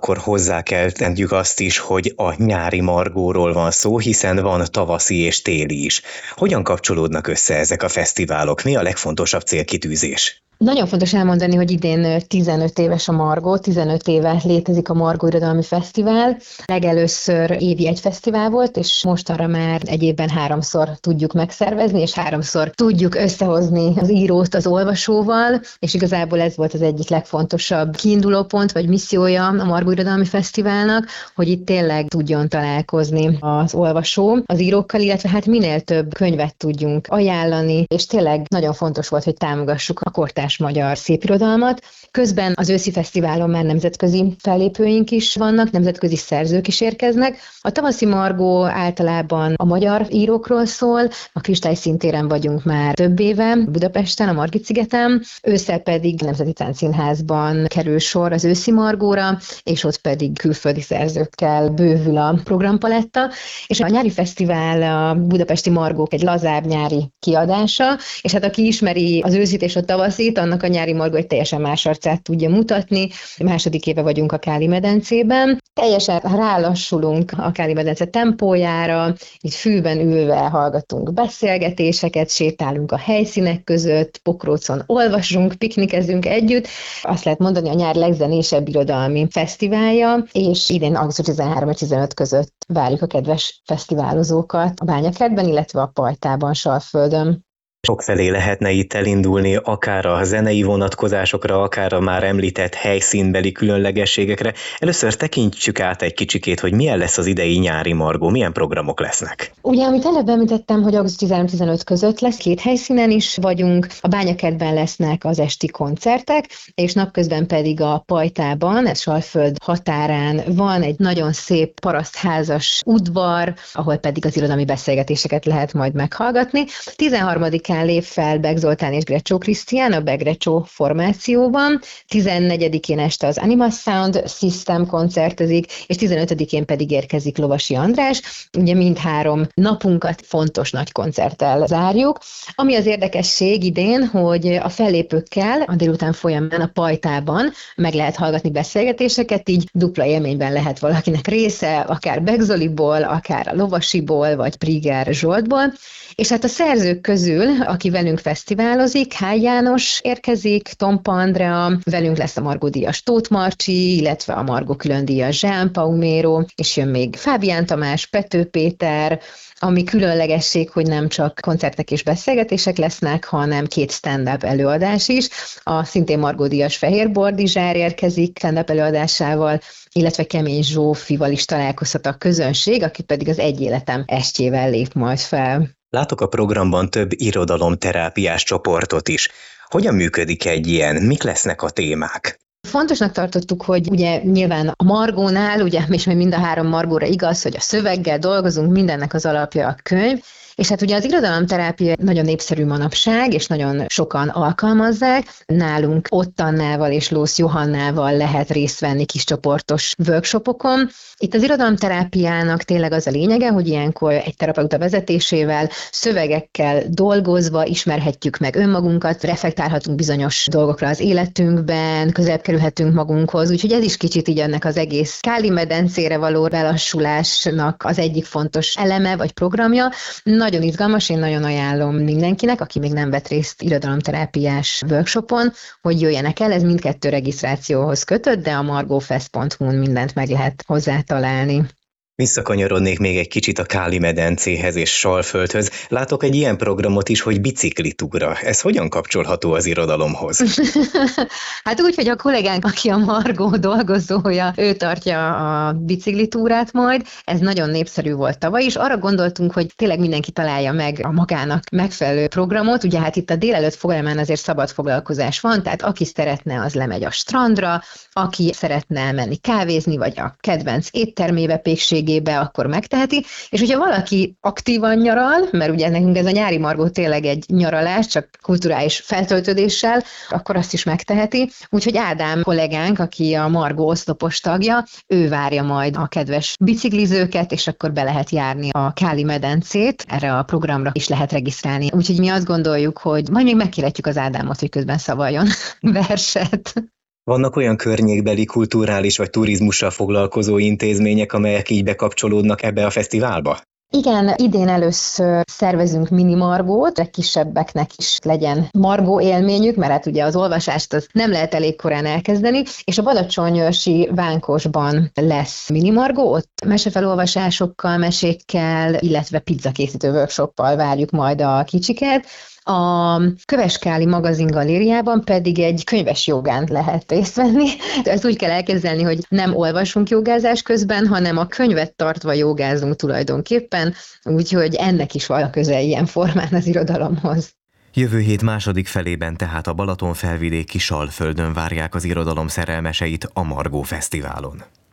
akkor hozzá kell tennünk azt is, hogy a nyári Margóról van szó, hiszen van tavaszi és téli is. Hogyan kapcsolódnak össze ezek a fesztiválok? Mi a legfontosabb célkitűzés? Nagyon fontos elmondani, hogy idén 15 éves a Margó, 15 éve létezik a Margó Irodalmi Fesztivál. Legelőször évi egy fesztivál volt, és mostanra már egy évben 3-szor tudjuk megszervezni, és 3-szor tudjuk összehozni az írót az olvasóval, és igazából ez volt az egyik legfontosabb kiindulópont, vagy missziója a Margó Irodalmi Fesztiválnak, hogy itt tényleg tudjon találkozni az olvasó az írókkal, illetve hát minél több könyvet tudjunk ajánlani, és tényleg nagyon fontos volt, hogy támogassuk a kortárs magyar szépirodalmat. Közben az őszi fesztiválon már nemzetközi fellépőink is vannak, nemzetközi szerzők is érkeznek. A tavaszi Margó általában a magyar írókról szól, a Kristályszíntéren vagyunk már több éve, Budapesten, a Margit-szigeten, ősszel pedig a Nemzeti Táncszínházban kerül sor az őszi Margóra, és ott pedig külföldi szerzőkkel bővül a programpaletta, és a nyári fesztivál, a budapesti Margók egy lazább nyári kiadása, és hát aki ismeri az őszit és a tavaszit, annak a nyári Margó egy teljesen más arcát tudja mutatni. Második éve vagyunk a Káli-medencében. Teljesen rálassulunk a Káli-medence tempójára, itt fűben ülve hallgatunk beszélgetéseket, sétálunk a helyszínek között, pokrócon olvasunk, piknikezünk együtt. Azt lehet mondani, a nyár legzenésebb irodalmi fesztiválja, és idén augusztus 13-15 között várjuk a kedves fesztiválozókat a Bányakertben, illetve a Pajtában, Salföldön. Sokfelé lehetne itt elindulni, akár a zenei vonatkozásokra, akár a már említett helyszínbeli különlegességekre. Először tekintsük át egy kicsikét, hogy milyen lesz az idei nyári Margó, milyen programok lesznek. Ugye, amit előbb említettem, hogy augusztus 13-15 között lesz, 2 helyszínen is vagyunk, a Bányakertben lesznek az esti koncertek, és napközben pedig a Pajtában, ez Salföld határán van egy nagyon szép parasztházas udvar, ahol pedig az irodalmi beszélgetéseket lehet majd meghallgatni. 13-án lép fel Bek Zoltán és Grecsó Krisztián a Bek Grecsó formációban, 14-én este az Animal Sound System koncertezik, és 15-én pedig érkezik Lovasi András. Ugye mindhárom napunkat fontos nagy koncerttel zárjuk. Ami az érdekesség idén, hogy a fellépőkkel a délután folyamán a Pajtában meg lehet hallgatni beszélgetéseket, így dupla élményben lehet valakinek része, akár Bek Zoliból, akár a Lovasiból, vagy Priger Zsoltból. És hát a szerzők közül, aki velünk fesztiválozik, Hály János érkezik, Tompa Andrea, velünk lesz a Margó díjas Tóth Marcsi, illetve a Margó külön díjas Jean Paumero, és jön még Fábián Tamás, Pető Péter, ami különlegesség, hogy nem csak koncertek és beszélgetések lesznek, hanem 2 stand-up előadás is. A szintén Margó díjas Fehér Bordizsár érkezik stand-up előadásával, illetve Kemény Zsófival is találkozhat a közönség, aki pedig az Egy életem estjével lép majd fel. Látok a programban több irodalomterápiás csoportot is. Hogyan működik egy ilyen? Mik lesznek a témák? Fontosnak tartottuk, hogy ugye nyilván a Margónál, ugye, és még mind a 3 Margóra igaz, hogy a szöveggel dolgozunk, mindennek az alapja a könyv, és hát ugye az irodalomterápia nagyon népszerű manapság, és nagyon sokan alkalmazzák. Nálunk Ott Annával és Lósz Johannával lehet részt venni kiscsoportos workshopokon. Itt az irodalomterápiának tényleg az a lényege, hogy ilyenkor egy terapeuta vezetésével, szövegekkel dolgozva ismerhetjük meg önmagunkat, reflektálhatunk bizonyos dolgokra az életünkben, közelebb kerülhetünk magunkhoz, úgyhogy ez is kicsit így ennek az egész Káli-medencére való belassulásnak az egyik fontos eleme vagy programja. Nagyon izgalmas, én nagyon ajánlom mindenkinek, aki még nem vett részt irodalomterápiás workshopon, hogy jöjjenek el, ez mindkettő regisztrációhoz kötött, de a margofest.hu-n mindent meg lehet hozzá találni. Visszakanyarodnék még egy kicsit a Káli-medencéhez és Salföldhöz. Látok egy ilyen programot is, hogy biciklitúra. Ez hogyan kapcsolható az irodalomhoz? Hát úgy, hogy a kollégánk, aki a Margó dolgozója, ő tartja a biciklitúrát majd. Ez nagyon népszerű volt tavaly is. Arra gondoltunk, hogy tényleg mindenki találja meg a magának megfelelő programot. Ugye hát itt a délelőtt folyamán azért szabad foglalkozás van, tehát aki szeretne, az lemegy a strandra, aki szeretne elmenni kávézni, vagy a kedvenc éttermébe, pékségébe, akkor megteheti. És hogyha valaki aktívan nyaral, mert ugye nekünk ez a nyári Margó tényleg egy nyaralás, csak kulturális feltöltődéssel, akkor azt is megteheti. Úgyhogy Ádám kollégánk, aki a Margó oszlopos tagja, ő várja majd a kedves biciklizőket, és akkor be lehet járni a Káli-medencét, erre a programra is lehet regisztrálni. Úgyhogy mi azt gondoljuk, hogy majd még megkérhetjük az Ádámot, hogy közben szavaljon verset. Vannak olyan környékbeli kulturális vagy turizmussal foglalkozó intézmények, amelyek így bekapcsolódnak ebbe a fesztiválba? Igen, idén először szervezünk mini margót, legkisebbeknek is legyen margó élményük, mert hát ugye az olvasást az nem lehet elég korán elkezdeni, és a Balacsonyőrsi Vánkosban lesz mini margó, ott mesefelolvasásokkal, mesékkel, illetve pizzakészítő workshoppal várjuk majd a kicsiket. A Köveskáli Magazin Galériában pedig egy könyves jogán lehet részt venni. Ezt úgy kell elképzelni, hogy nem olvasunk jogázás közben, hanem a könyvet tartva jogázunk tulajdonképpen, úgyhogy ennek is van köze ilyen formán az irodalomhoz. Jövő hét második felében tehát a Balaton felvidéki Salföldön várják az irodalom szerelmeseit a Margó Fesztiválon.